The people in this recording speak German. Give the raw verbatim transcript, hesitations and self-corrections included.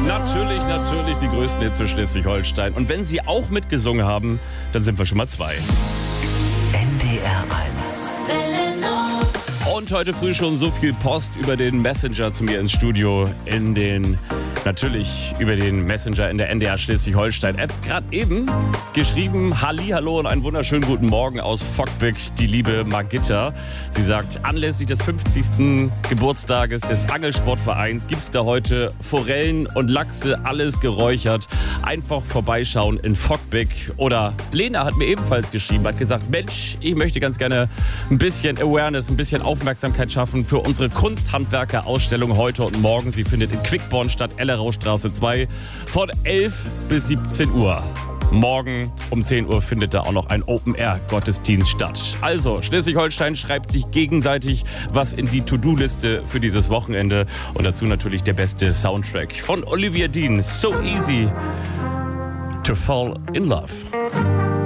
Natürlich, natürlich die größten Hits für Schleswig-Holstein. Und wenn Sie auch mitgesungen haben, dann sind wir schon mal zwei. N D R eins. Und heute früh schon so viel Post über den Messenger zu mir ins Studio. In den, natürlich über den Messenger in der N D R Schleswig-Holstein-App. Gerade eben geschrieben, Hallihallo und einen wunderschönen guten Morgen aus Fockbeck, die liebe Margitta. Sie sagt, anlässlich des fünfzigsten Geburtstages des Angelsportvereins gibt es da heute Forellen und Lachse, alles geräuchert. Einfach vorbeischauen in Fockbeck. Oder Lena hat mir ebenfalls geschrieben, hat gesagt, Mensch, ich möchte ganz gerne ein bisschen Awareness, ein bisschen Aufmerksamkeit schaffen für unsere Kunsthandwerker-Ausstellung heute und morgen. Sie findet in Quickborn statt, Elleraustraße zwei, von elf bis siebzehn Uhr. Morgen um zehn Uhr findet da auch noch ein Open-Air-Gottesdienst statt. Also, Schleswig-Holstein schreibt sich gegenseitig was in die To-Do-Liste für dieses Wochenende. Und dazu natürlich der beste Soundtrack von Olivia Dean. So easy to fall in love.